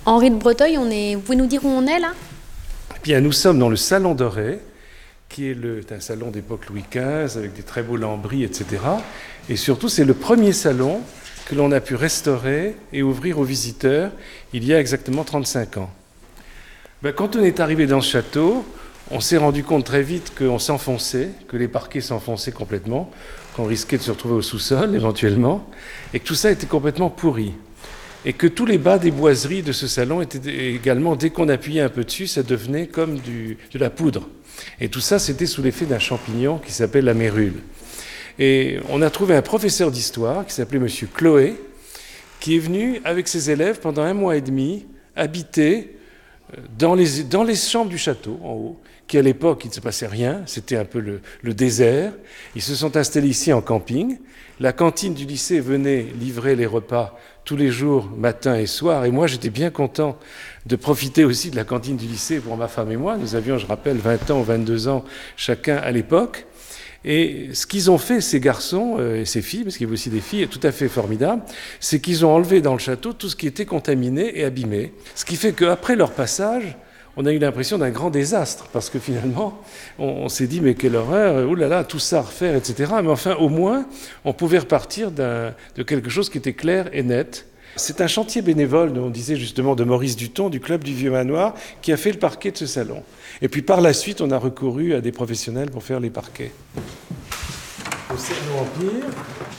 Henri de Breteuil, vous pouvez nous dire où on est là? Bien, nous sommes dans le Salon Doré, qui est un salon d'époque Louis XV, avec des très beaux lambris, etc. Et surtout, c'est le premier salon que l'on a pu restaurer et ouvrir aux visiteurs il y a exactement 35 ans. Quand on est arrivé dans ce château, on s'est rendu compte très vite qu'on s'enfonçait, que les parquets s'enfonçaient complètement, qu'on risquait de se retrouver au sous-sol éventuellement, et que tout ça était complètement pourri. Et que tous les bas des boiseries de ce salon étaient également, dès qu'on appuyait un peu dessus, ça devenait comme de la poudre. Et tout ça, c'était sous l'effet d'un champignon qui s'appelle la mérule. Et on a trouvé un professeur d'histoire qui s'appelait Monsieur Chloé, qui est venu avec ses élèves pendant 1 mois et demi habiter dans les chambres du château, en haut, qui à l'époque, il ne se passait rien, c'était un peu le désert. Ils se sont installés ici en camping. La cantine du lycée venait livrer les repas tous les jours, matin et soir. Et moi, j'étais bien content de profiter aussi de la cantine du lycée pour ma femme et moi. Nous avions, je rappelle, 20 ans ou 22 ans chacun à l'époque. Et ce qu'ils ont fait, ces garçons et ces filles, parce qu'il y avait aussi des filles tout à fait formidables, c'est qu'ils ont enlevé dans le château tout ce qui était contaminé et abîmé. Ce qui fait qu'après leur passage, on a eu l'impression d'un grand désastre, parce que finalement, on s'est dit, mais quelle horreur, oulala, tout ça à refaire, etc. Mais enfin, au moins, on pouvait repartir de quelque chose qui était clair et net. C'est un chantier bénévole, on disait justement, de Maurice Duton, du Club du Vieux Manoir, qui a fait le parquet de ce salon. Et puis par la suite, on a recouru à des professionnels pour faire les parquets. Au Cerno-Empire.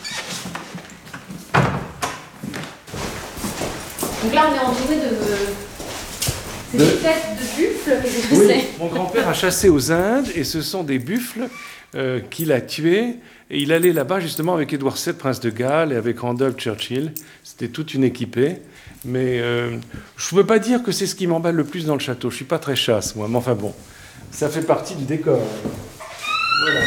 Donc là, on est entouré de... C'est des têtes de buffles, qu'est-ce que c'est? Mon grand-père a chassé aux Indes et ce sont des buffles qu'il a tués. Et il allait là-bas justement avec Édouard VII, prince de Galles, et avec Randolph Churchill. C'était toute une équipée. Mais je ne peux pas dire que c'est ce qui m'emballe le plus dans le château. Je ne suis pas très chasse, moi. Mais enfin bon, ça fait partie du décor. Voilà.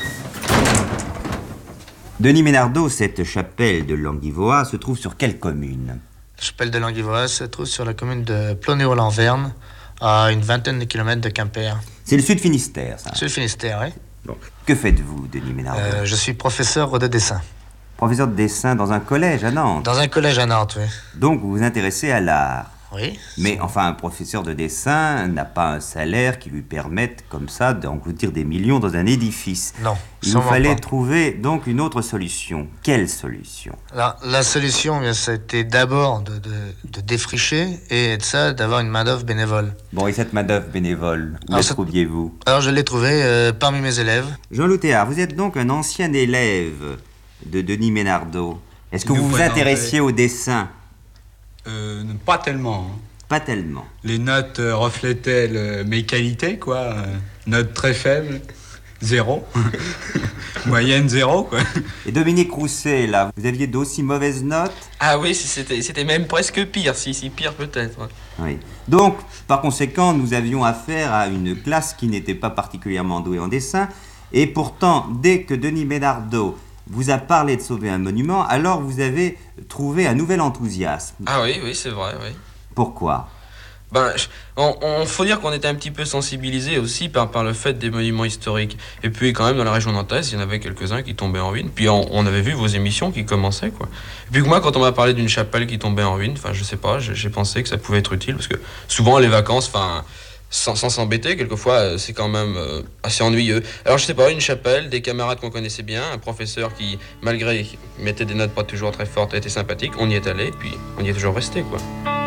Denis Ménardeau, cette chapelle de Languivoa se trouve sur quelle commune? La chapelle de Languivoa se trouve sur la commune de Plonéo-Lanverne, à une 20aine de kilomètres de Quimper. C'est le Sud Finistère, ça? Sud Finistère, oui. Bon. Que faites-vous, Denis Ménardeau? Je suis professeur de dessin. Professeur de dessin dans un collège à Nantes? Dans un collège à Nantes, oui. Donc vous vous intéressez à l'art? Oui. Mais enfin, un professeur de dessin n'a pas un salaire qui lui permette, comme ça, d'engloutir des millions dans un édifice. Non, il vous fallait trouver donc une autre solution. Quelle solution? Alors, la solution, c'était d'abord de défricher et de ça, d'avoir une main-d'œuvre bénévole. Bon, et cette main-d'œuvre bénévole, où la trouviez-vous? Alors, je l'ai trouvée parmi mes élèves. Jean-Loup Théard, vous êtes donc un ancien élève de Denis Ménardeau. Est-ce que vous vous intéressiez au dessin? Pas tellement. Pas tellement. Les notes reflétaient mes qualités, quoi. Notes très faibles, 0. Moyenne 0, quoi. Et Dominique Rousset, là, vous aviez d'aussi mauvaises notes? Ah oui, c'était même presque pire, si pire peut-être. Ouais. Oui. Donc, par conséquent, nous avions affaire à une classe qui n'était pas particulièrement douée en dessin. Et pourtant, dès que Denis Ménardeau vous a parlé de sauver un monument, alors vous avez trouvé un nouvel enthousiasme. Ah oui, c'est vrai, oui. Pourquoi? Faut dire qu'on était un petit peu sensibilisés aussi par le fait des monuments historiques. Et puis quand même, dans la région nantaise, il y en avait quelques-uns qui tombaient en ruine. Puis on avait vu vos émissions qui commençaient, quoi. Et puis moi, quand on m'a parlé d'une chapelle qui tombait en ruine, enfin, je sais pas, j'ai pensé que ça pouvait être utile, parce que souvent, les vacances, enfin... Sans s'embêter, quelquefois, c'est quand même assez ennuyeux. Alors, je sais pas, une chapelle, des camarades qu'on connaissait bien, un professeur qui, malgré qu'il mettait des notes pas toujours très fortes, était sympathique, on y est allé, puis on y est toujours resté, quoi.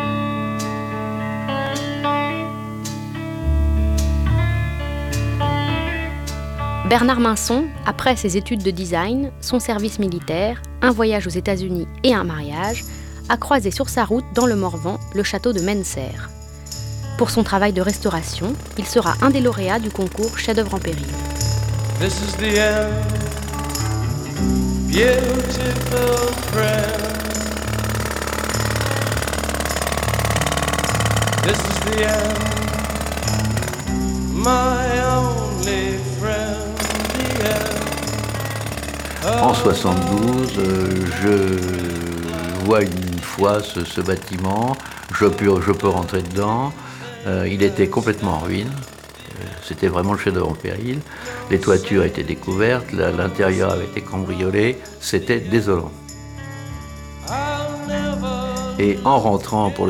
Bernard Minson, après ses études de design, son service militaire, un voyage aux États-Unis et un mariage, a croisé sur sa route dans le Morvan le château de Menser. Pour son travail de restauration, il sera un des lauréats du concours Chef-d'œuvre en péril. This is the end, beautiful friend. This is the end, my only friend, the end. En 72, je vois une fois ce bâtiment, je peux rentrer dedans. Il était complètement en ruine, c'était vraiment le chef-d'œuvre en péril. Les toitures étaient découvertes, l'intérieur avait été cambriolé, c'était désolant. Et en rentrant pour